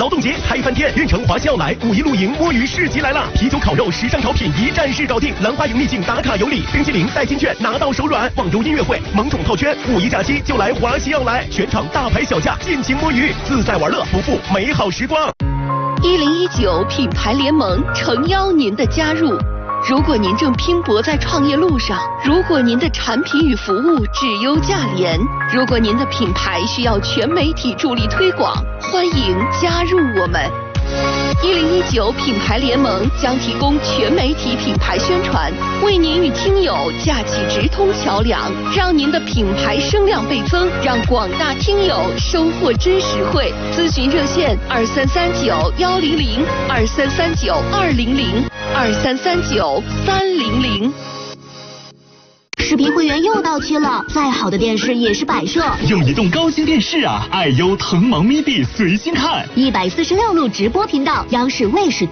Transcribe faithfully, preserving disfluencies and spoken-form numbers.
劳动节嗨翻天，运城华西奥莱五一露营摸鱼市集来啦！啤酒、烤肉、时尚潮品一站式搞定，兰花营秘境打卡有礼，冰淇淋代金券拿到手软，网游音乐会、萌宠套圈，五一假期就来华西奥莱，全场大牌小价，尽情摸鱼，自在玩乐，不负美好时光。 一零一九品牌联盟诚邀您的加入。如果您正拼搏在创业路上，如果您的产品与服务质优价廉，如果您的品牌需要全媒体助力推广，欢迎加入我们。一零一九品牌联盟将提供全媒体品牌宣传，为您与听友架起直通桥梁，让您的品牌声量倍增，让广大听友收获真实惠。咨询热线二三三九幺零零二三三九二零零二三三九三零零。 视频会员又到期了，再好的电视也是摆设。 用移动高清电视啊，爱优腾芒 midi 随心看， 一百四十六路直播频道，央视卫视。